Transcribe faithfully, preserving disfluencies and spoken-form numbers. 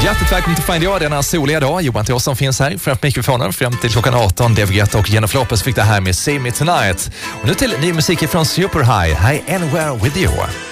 Hjärtligt välkommen till Find Your denna soliga dag. Johan Thåsson finns här framför mikrofonen fram till klockan arton. David Guetta och Jennifer Lopez fick det här med See Me Tonight. Och nu till ny musik från Super High. Hi Anywhere With You.